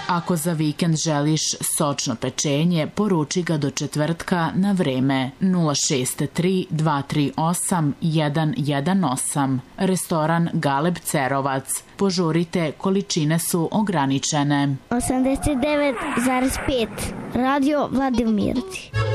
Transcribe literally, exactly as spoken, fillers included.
Ako za vikend želiš sočno pečenje, poruči ga do četvrtka na vreme nula šest tri dva tri osam jedan jedan osam. Restoran Galeb Cerovac. Požurite, količine su ograničene. osamdeset devet zarez pet Radio Vladimirci.